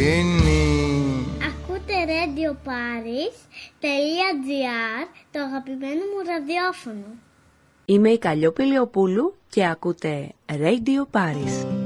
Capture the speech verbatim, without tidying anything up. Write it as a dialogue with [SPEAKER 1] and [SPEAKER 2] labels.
[SPEAKER 1] κλείνει.
[SPEAKER 2] Ακούτε Radio Paris.gr, το αγαπημένο μου ραδιόφωνο.
[SPEAKER 3] Είμαι η Καλλιόπη Λεοπούλου και ακούτε Radio Paris.